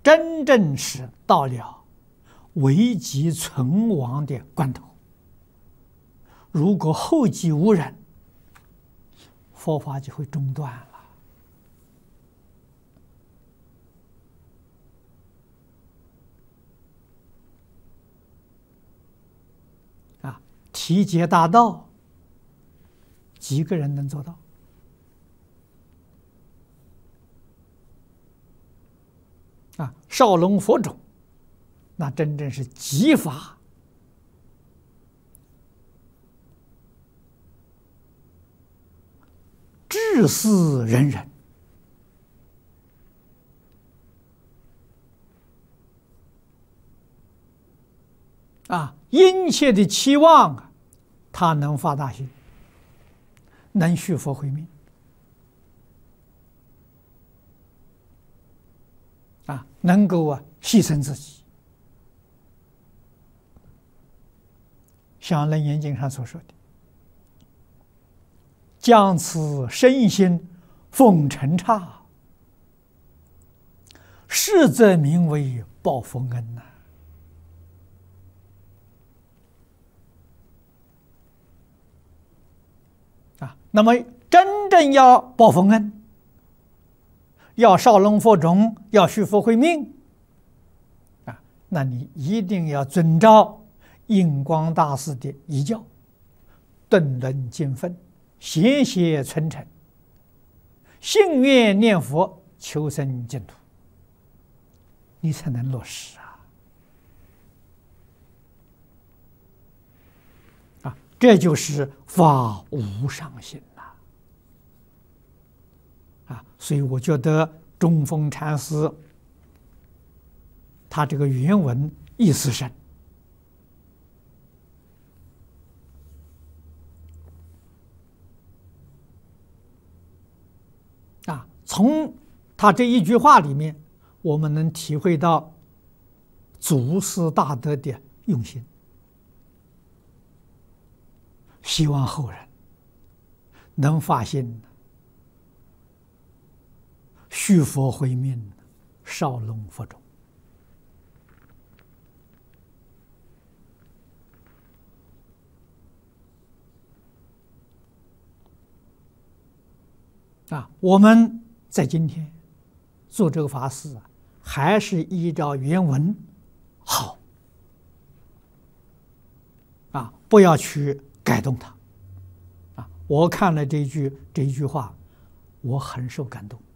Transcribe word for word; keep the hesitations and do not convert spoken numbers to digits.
真正是到了危急存亡的关头，如果后继无人，佛法就会中断了。啊，提解大道，几个人能做到？啊，少龙佛种，那真正是极法治世仁人啊，殷切的期望啊，他能发大心，能续佛慧命啊，能够啊牺牲自己，像《楞严经》上所说的，将此身心奉尘刹，实则名为报佛恩呐。啊，那么真正要报佛恩，要少龙佛种，要续佛慧命啊，那你一定要遵照印光大师的遗教，顿论经分，写写存诚，信愿念佛，求生净土，你才能落实啊！啊，这就是法无上心呐！啊，所以我觉得中峰禅师他这个原文意思深。啊，从他这一句话里面，我们能体会到祖师大德的用心，希望后人能发现续佛慧命，少龙佛种。啊，我们在今天做这个法事啊，还是依照原文好啊，不要去改动它啊。我看了这一句这一句话，我很受感动。